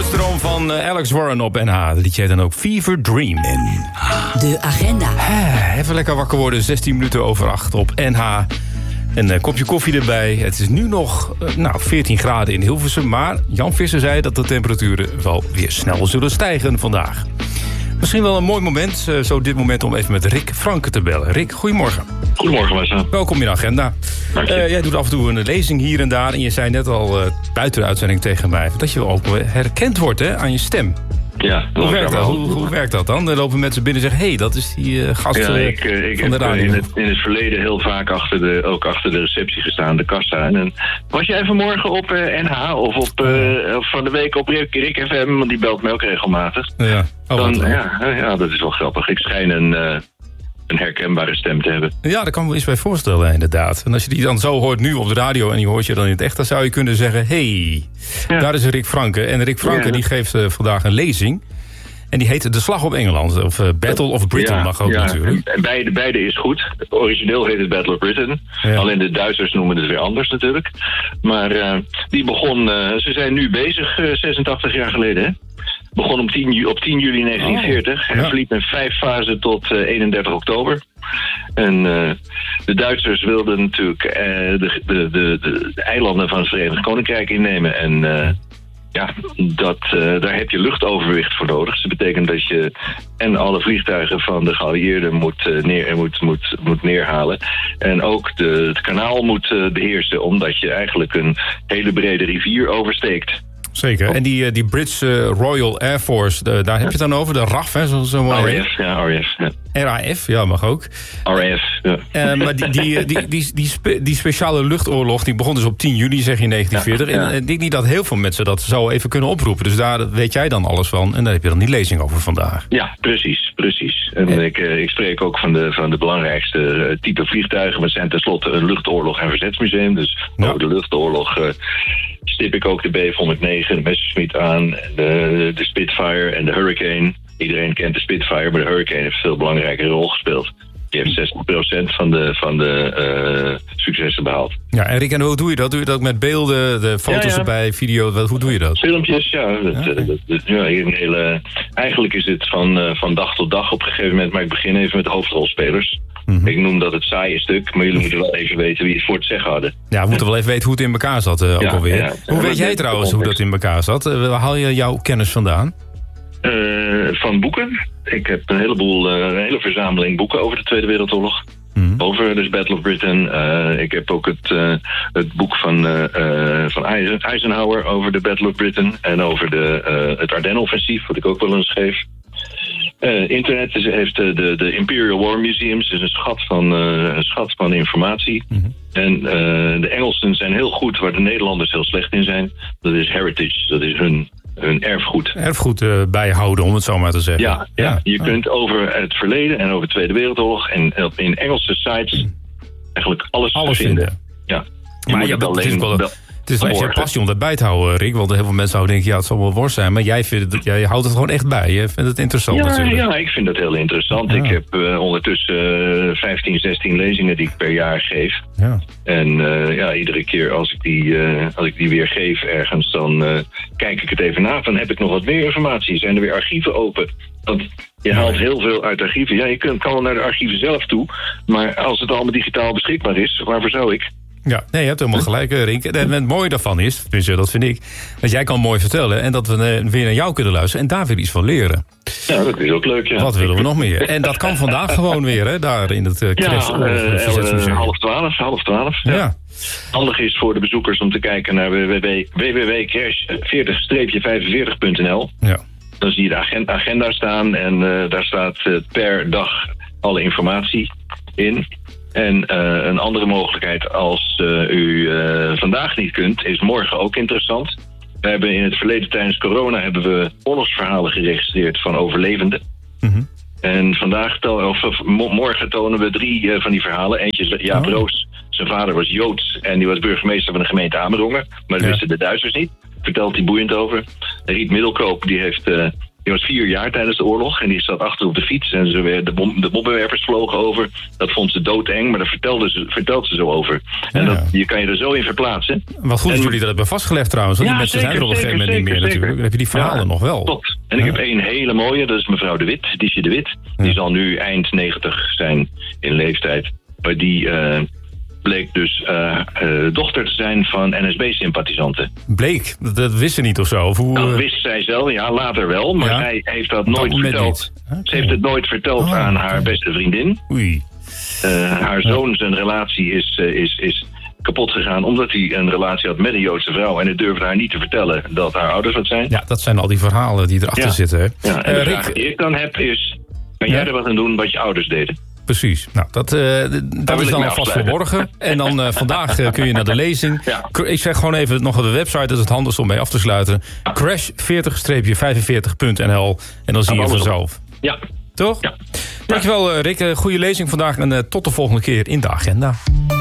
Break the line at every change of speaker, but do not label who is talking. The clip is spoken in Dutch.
Luchtstroom van Alex Warren op NH. Dat liedje heet dan ook Fever Dream.
De agenda.
Even lekker wakker worden, 16 minuten over 8 op NH. Een kopje koffie erbij. Het is nu nog 14 graden in Hilversum. Maar Jan Visser zei dat de temperaturen wel weer snel zullen stijgen vandaag. Misschien wel een mooi moment, zo dit moment, om even met Rick Franke te bellen. Rick, goedemorgen.
Goedemorgen, Marcel.
Welkom in de agenda. Jij doet af en toe een lezing hier en daar. En je zei net al buiten de uitzending tegen mij dat je ook herkend wordt aan je stem.
Ja,
Hoe werkt dat dan? Dan lopen mensen binnen en zeggen, hé, dat is die gast van de radio.
Ik heb in het verleden heel vaak achter de receptie gestaan, de kassa. En was jij vanmorgen op NH of van de week op Rick FM, want die belt me ook regelmatig.
Ja.
Dat is wel grappig. Ik schijn een herkenbare stem te hebben.
Ja, dat kan me eens bij voorstellen, inderdaad. En als je die dan zo hoort nu op de radio en die hoort je dan in het echt, dan zou je kunnen zeggen, daar is Rick Franke. En Rick Franke die geeft vandaag een lezing. En die heet De Slag op Engeland. Of Battle of Britain mag ook natuurlijk.
En beide is goed. Origineel heet het Battle of Britain. Ja. Alleen de Duitsers noemen het weer anders natuurlijk. Maar die begon, ze zijn nu bezig, 86 jaar geleden, hè? Begon op 10 juli 1940. Hij verliep in 5 fasen tot 31 oktober. En de Duitsers wilden natuurlijk de eilanden van het Verenigd Koninkrijk innemen. En daar heb je luchtoverwicht voor nodig. Dat betekent dat je en alle vliegtuigen van de geallieerden moet neerhalen. En ook het kanaal moet beheersen, omdat je eigenlijk een hele brede rivier oversteekt.
Zeker. En die Britse Royal Air Force, daar heb je het dan over? De RAF, hè? Zo mooi.
RAF, ja, RAF. Ja.
RAF, ja, mag ook.
RAF, ja.
Maar die speciale luchtoorlog, die begon dus op 10 juli, zeg je, in 1940. Ja. En ik denk niet dat heel veel mensen dat zo even kunnen oproepen. Dus daar weet jij dan alles van. En daar heb je dan die lezing over vandaag.
Ja, precies. En ik spreek ook van de belangrijkste type vliegtuigen. We zijn tenslotte een luchtoorlog en verzetsmuseum. Dus over de luchtoorlog stip ik ook de B-109, de Messerschmitt aan, de Spitfire en de Hurricane. Iedereen kent de Spitfire, maar de Hurricane heeft een veel belangrijke rol gespeeld. Die heeft 60% van de successen behaald.
Ja, en Rick, en hoe doe je dat? Doe je dat met beelden, de foto's erbij, video? Hoe doe je dat?
Filmpjes, eigenlijk is het van dag tot dag op een gegeven moment, maar ik begin even met de hoofdrolspelers. Mm-hmm. Ik noem dat het saaie stuk, maar jullie moeten wel even weten wie het voor het zeggen hadden. Ja,
we moeten wel even weten hoe het in elkaar zat ook alweer. Ja. Hoe weet jij trouwens hoe dat in elkaar zat? Waar haal je jouw kennis vandaan?
Van boeken. Ik heb een hele verzameling boeken over de Tweede Wereldoorlog. Mm-hmm. Over dus Battle of Britain. Ik heb ook het boek van Eisenhower over de Battle of Britain. En over het Ardennenoffensief, wat ik ook wel eens schreef. Internet heeft de Imperial War Museums, dus een schat van informatie. Mm-hmm. En de Engelsen zijn heel goed waar de Nederlanders heel slecht in zijn. Dat is heritage, dat is hun erfgoed.
Erfgoed bijhouden, om het zo maar te zeggen.
Ja. Je kunt over het verleden en over de Tweede Wereldoorlog en in Engelse sites eigenlijk alles vinden. Ja.
Maar het is wel echt je passie om dat bij te houden, Rick. Want heel veel mensen zouden denken, het zal wel worst zijn. Maar jij houdt het gewoon echt bij. Je vindt het interessant natuurlijk.
Ja, ik vind dat heel interessant. Ja. Ik heb ondertussen 15, 16 lezingen die ik per jaar geef. Ja. En iedere keer als ik die weer geef ergens, dan kijk ik het even na. Dan heb ik nog wat meer informatie. Zijn er weer archieven open? Want je haalt heel veel uit archieven. Ja, je kan wel naar de archieven zelf toe. Maar als het allemaal digitaal beschikbaar is, waarvoor zou ik?
Ja, nee, je hebt helemaal gelijk, Rink. En het mooie daarvan is, dat vind ik, dat jij kan mooi vertellen en dat we weer naar jou kunnen luisteren en daar weer iets van leren.
Ja, dat is ook leuk, ja.
Wat willen we nog meer? En dat kan vandaag gewoon weer, hè, daar in het Krijgsoorlog.
half twaalf. Ja. Handig is voor de bezoekers om te kijken naar www.crash40-45.nl. Ja. Dan zie je de agenda staan en daar staat per dag alle informatie in. En een andere mogelijkheid als u vandaag niet kunt, is morgen ook interessant. We hebben in het verleden tijdens corona hebben we oorlogsverhalen geregistreerd van overlevenden. Mm-hmm. En morgen tonen we 3 van die verhalen. Eentje is Jaap Roos. Zijn vader was Joods en die was burgemeester van de gemeente Amerongen. Maar dat wisten de Duitsers niet. Vertelt hij boeiend over. Riet Middelkoop die heeft Die was 4 jaar tijdens de oorlog en die zat achter op de fiets. En de bommenwerpers vlogen over. Dat vond ze doodeng, maar daar vertelt ze zo over. En je kan je er zo in verplaatsen.
Wat goed dat jullie dat hebben vastgelegd trouwens. Want die mensen zijn er op een gegeven moment niet meer natuurlijk. Dan heb je die verhalen nog wel.
Klopt. En ik heb één hele mooie, dat is mevrouw De Wit, Diesje De Wit. Die zal nu eind 90 zijn in leeftijd. Maar die bleek dus dochter te zijn van NSB-sympathisanten.
Bleek? Dat wist ze niet of zo? Of hoe,
dat wist zij zelf, ja, later wel. Maar zij heeft dat nooit verteld. Okay. Ze heeft het nooit verteld aan haar beste vriendin.
Oei.
Haar zoon, zijn relatie is kapot gegaan omdat hij een relatie had met een Joodse vrouw. En het durfde haar niet te vertellen dat haar ouders wat zijn.
Ja, dat zijn al die verhalen die erachter zitten. Hè?
Ja, en de vraag die ik dan heb is, kan jij er wat aan doen wat je ouders deden?
Precies. Nou, dat is dan alvast verborgen. En dan vandaag kun je naar de lezing. Ja. Ik zeg gewoon even nog op de website, dat is het handigst om mee af te sluiten. crash40-45.nl en dan zie je vanzelf.
Ja.
Toch?
Ja.
Dankjewel Rick. Goede lezing vandaag en tot de volgende keer in de agenda.